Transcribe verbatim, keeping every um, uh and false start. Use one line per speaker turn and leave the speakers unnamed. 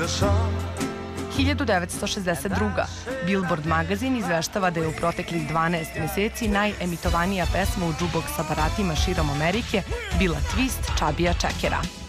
hiljadu devetsto šezdeset druga. Billboard magazin izveštava da je u proteklih dvanaest meseci najemitovanija pesma u džuboks aparatima širom Amerike bila Twist Chubbyja Checkera.